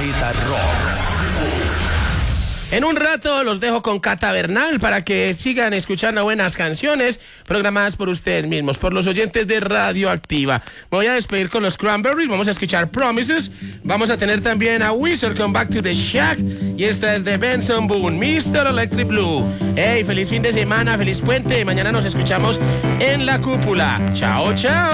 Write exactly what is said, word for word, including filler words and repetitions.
Planeta Rock. En un rato los dejo con Cata Bernal para que sigan escuchando buenas canciones programadas por ustedes mismos, por los oyentes de Radioactiva. Me voy a despedir con los Cranberries, vamos a escuchar Promises, vamos a tener también a Wizard Come Back to the Shack y esta es de Benson Boone, mister Electric Blue. Hey, feliz fin de semana, feliz puente, mañana nos escuchamos en La Cúpula. Chao, chao.